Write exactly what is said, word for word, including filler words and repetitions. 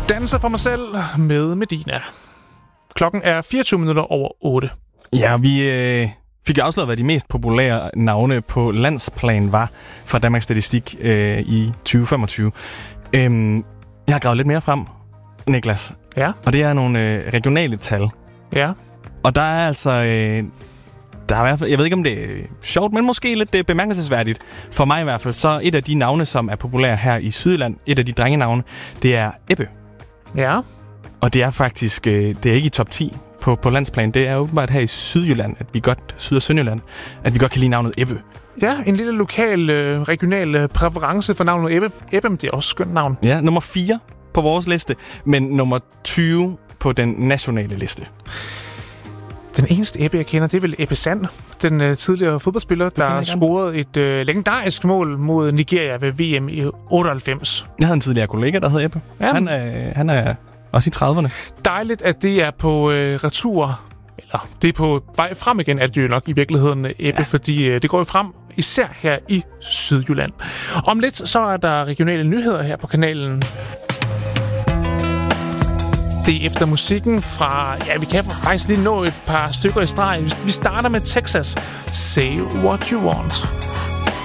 Danser for mig selv med Medina. Klokken er fireogtyve minutter over otte. Ja, vi øh, fik afsløret, hvad de mest populære navne på landsplan var fra Danmarks Statistik øh, i tyve femogtyve. Øhm, jeg har gravet lidt mere frem, Niklas. Ja. Og det er nogle øh, regionale tal. Ja. Og der er altså... Øh, der er i hvert fald, jeg ved ikke, om det er sjovt, men måske lidt øh, bemærkelsesværdigt. For mig i hvert fald, så et af de navne, som er populære her i Sydjylland, et af de drengenavne, det er Ebbe. Ja. Og det er faktisk, øh, det er ikke i top ti på, på landsplan. Det er åbenbart her i Sydjylland, at vi godt, Syd- og Sønderjylland, at vi godt kan lide navnet Ebbe. Ja, en lille lokal, øh, regional øh, præference for navnet Ebbe. Ebbe, det er også et skønt navn. Ja, nummer fire på vores liste, men nummer tyve på den nationale liste. Den eneste Ebbe, jeg kender, det er vel Ebbe Sand, den øh, tidligere fodboldspiller, der scorede et øh, legendarisk mål mod Nigeria ved V M i otteoghalvfems. Jeg havde en tidligere kollega, der hed Ebbe. Ja. Han, er, han er også i trediverne. Dejligt, at det er på øh, retur, eller det er på vej frem igen, at det jo nok i virkeligheden Ebbe, ja. Fordi øh, det går jo frem, især her i Sydjylland. Om lidt, så er der regionale nyheder her på kanalen. Det er efter musikken fra... Ja, vi kan faktisk lige nå et par stykker i streg. Vi starter med Texas. Say what you want.